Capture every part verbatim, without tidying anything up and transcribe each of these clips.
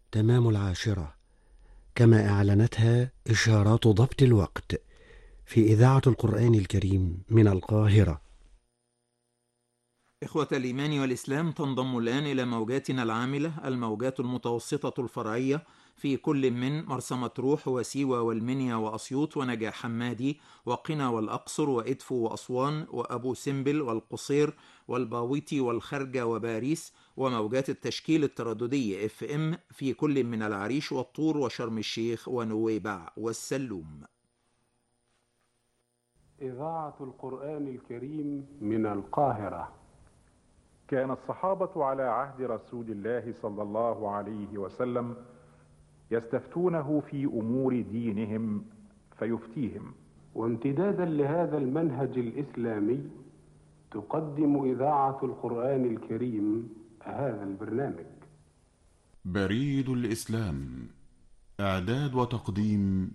تمام العاشرة، كما أعلنتها إشارات ضبط الوقت في إذاعة القرآن الكريم من القاهرة. إخوة الإيمان والإسلام، تنضم الآن إلى موجاتنا العاملة الموجات المتوسطة الفرعية في كل من مرسى مطروح وسيوة والمنيا وأسيوط ونجع حمادي وقنا والأقصر وإدفو وأسوان وأبو سمبل والقصير والباويتي والخرجة وباريس، وموجات التشكيل الترددي اف ام في كل من العريش والطور وشرم الشيخ ونويبع والسلوم. إذاعة القرآن الكريم من القاهرة. كان الصحابة على عهد رسول الله صلى الله عليه وسلم يستفتونه في أمور دينهم فيفتيهم. وامتدادا لهذا المنهج الإسلامي تقدم إذاعة القرآن الكريم هذا البرنامج. بريد الإسلام، إعداد وتقديم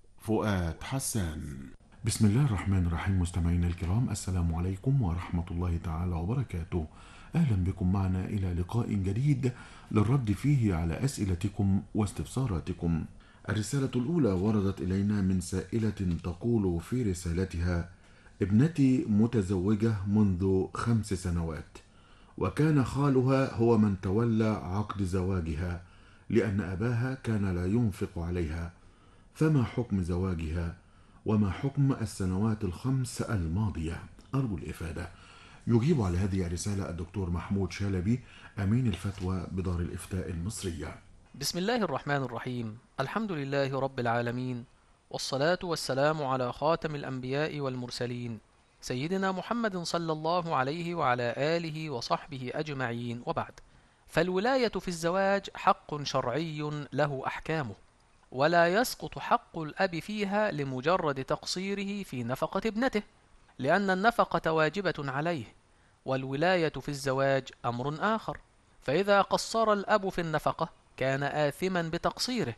فؤاد حسان. بسم الله الرحمن الرحيم. مستمعينا الكرام، السلام عليكم ورحمة الله تعالى وبركاته. أهلا بكم معنا إلى لقاء جديد للرد فيه على أسئلتكم واستفساراتكم. الرسالة الأولى وردت إلينا من سائلة تقول في رسالتها: ابنتي متزوجة منذ خمس سنوات، وكان خالها هو من تولى عقد زواجها لأن أباها كان لا ينفق عليها، فما حكم زواجها وما حكم السنوات الخمس الماضية؟ أرجو الإفادة. يجيب على هذه الرسالة الدكتور محمود شلبي، أمين الفتوى بدار الإفتاء المصرية. بسم الله الرحمن الرحيم. الحمد لله رب العالمين، والصلاة والسلام على خاتم الأنبياء والمرسلين سيدنا محمد صلى الله عليه وعلى آله وصحبه أجمعين، وبعد. فالولاية في الزواج حق شرعي له أحكامه، ولا يسقط حق الأب فيها لمجرد تقصيره في نفقة ابنته، لأن النفقة واجبة عليه، والولاية في الزواج أمر آخر. فإذا قصر الأب في النفقة كان آثما بتقصيره،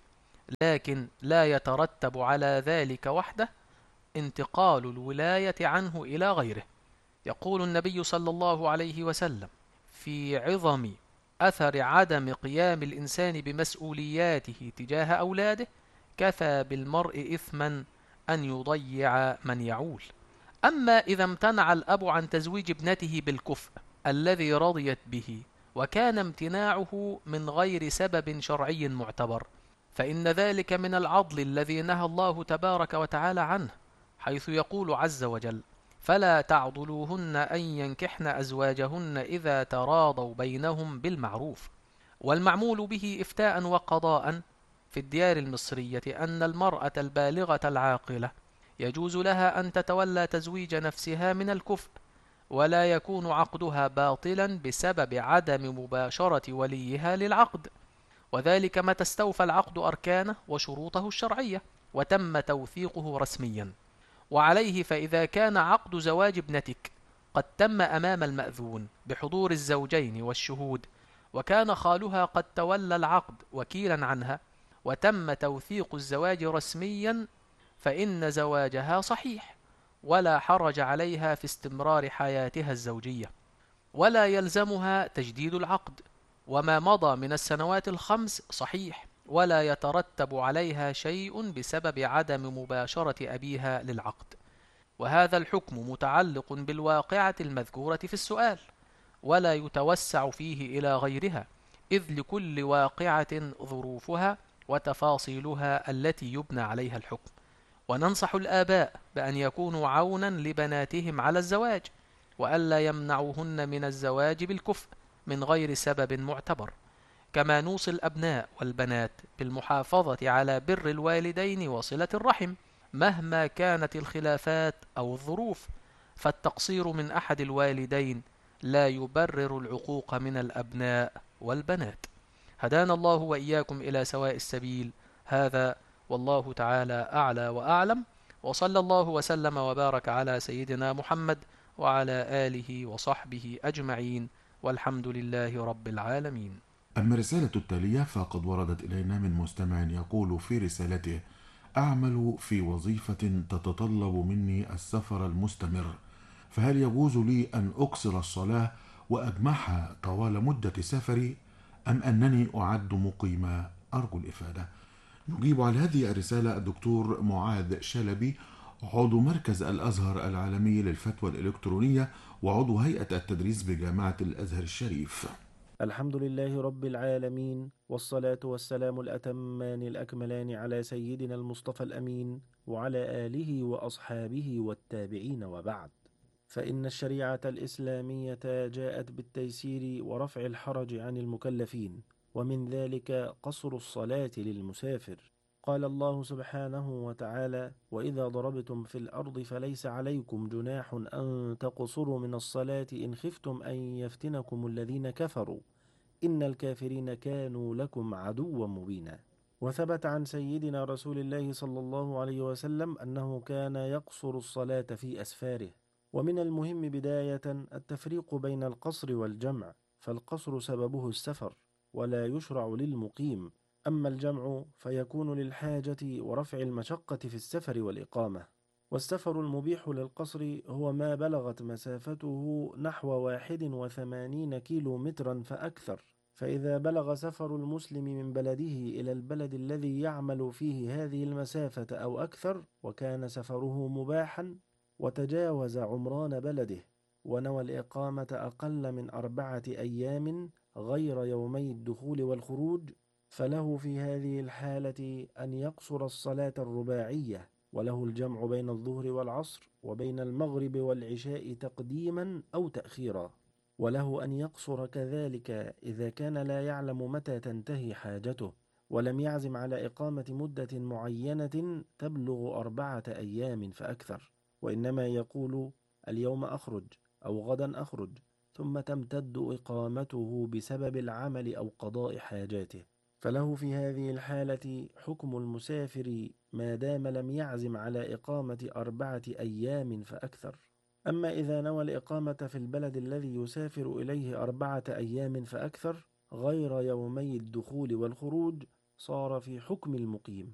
لكن لا يترتب على ذلك وحده انتقال الولاية عنه إلى غيره. يقول النبي صلى الله عليه وسلم في عظم أثر عدم قيام الإنسان بمسؤولياته تجاه أولاده: كفى بالمرء إثما أن يضيع من يعول. أما إذا امتنع الأب عن تزويج ابنته بالكفء الذي رضيت به، وكان امتناعه من غير سبب شرعي معتبر، فإن ذلك من العضل الذي نهى الله تبارك وتعالى عنه، حيث يقول عز وجل: فلا تعضلوهن أن ينكحن أزواجهن إذا تراضوا بينهم بالمعروف. والمعمول به إفتاء وقضاء في الديار المصرية أن المرأة البالغة العاقلة يجوز لها أن تتولى تزويج نفسها من الكفء، ولا يكون عقدها باطلا بسبب عدم مباشرة وليها للعقد، وذلك متى استوفى العقد أركانه وشروطه الشرعية وتم توثيقه رسميا. وعليه فإذا كان عقد زواج ابنتك قد تم أمام المأذون بحضور الزوجين والشهود، وكان خالها قد تولى العقد وكيلا عنها، وتم توثيق الزواج رسميا، فإن زواجها صحيح، ولا حرج عليها في استمرار حياتها الزوجية، ولا يلزمها تجديد العقد. وما مضى من السنوات الخمس صحيح، ولا يترتب عليها شيء بسبب عدم مباشرة أبيها للعقد. وهذا الحكم متعلق بالواقعة المذكورة في السؤال، ولا يتوسع فيه إلى غيرها، إذ لكل واقعة ظروفها وتفاصيلها التي يبنى عليها الحكم. وننصح الآباء بأن يكونوا عونا لبناتهم على الزواج، وألا يمنعوهن من الزواج بالكفء من غير سبب معتبر، كما نوصي الأبناء والبنات بالمحافظة على بر الوالدين وصلة الرحم مهما كانت الخلافات أو الظروف، فالتقصير من أحد الوالدين لا يبرر العقوق من الأبناء والبنات. هدانا الله وإياكم إلى سواء السبيل. هذا والله تعالى أعلى وأعلم، وصلى الله وسلم وبارك على سيدنا محمد وعلى آله وصحبه أجمعين، والحمد لله رب العالمين. أما الرسالة التالية فقد وردت إلينا من مستمع يقول في رسالته: أعمل في وظيفة تتطلب مني السفر المستمر، فهل يجوز لي أن أقصر الصلاة وأجمعها طوال مدة سفري، أم أنني أعد مقيما أرجو الإفادة. يجيب على هذه الرسالة الدكتور معاذ شلبي، عضو مركز الأزهر العالمي للفتوى الإلكترونية وعضو هيئة التدريس بجامعة الأزهر الشريف. الحمد لله رب العالمين، والصلاة والسلام الأتمان الأكملان على سيدنا المصطفى الأمين وعلى آله وأصحابه والتابعين، وبعد. فإن الشريعة الإسلامية جاءت بالتيسير ورفع الحرج عن المكلفين، ومن ذلك قصر الصلاة للمسافر. قال الله سبحانه وتعالى: وإذا ضربتم في الأرض فليس عليكم جناح أن تقصروا من الصلاة إن خفتم أن يفتنكم الذين كفروا إن الكافرين كانوا لكم عدوا مبينا. وثبت عن سيدنا رسول الله صلى الله عليه وسلم أنه كان يقصر الصلاة في أسفاره. ومن المهم بداية التفريق بين القصر والجمع، فالقصر سببه السفر ولا يشرع للمقيم، أما الجمع فيكون للحاجة ورفع المشقة في السفر والإقامة. والسفر المبيح للقصر هو ما بلغت مسافته نحو واحد وثمانين كيلو مترا فأكثر، فإذا بلغ سفر المسلم من بلده إلى البلد الذي يعمل فيه هذه المسافة أو أكثر، وكان سفره مباحا، وتجاوز عمران بلده، ونوى الإقامة أقل من أربعة أيام غير يومي الدخول والخروج، فله في هذه الحالة أن يقصر الصلاة الرباعية، وله الجمع بين الظهر والعصر وبين المغرب والعشاء تقديما أو تأخيرا، وله أن يقصر كذلك إذا كان لا يعلم متى تنتهي حاجته، ولم يعزم على إقامة مدة معينة تبلغ أربعة أيام فأكثر، وإنما يقول اليوم أخرج أو غدا أخرج، ثم تمتد إقامته بسبب العمل أو قضاء حاجاته، فله في هذه الحالة حكم المسافر ما دام لم يعزم على إقامة أربعة أيام فأكثر. أما إذا نوى الإقامة في البلد الذي يسافر إليه أربعة أيام فأكثر غير يومي الدخول والخروج، صار في حكم المقيم،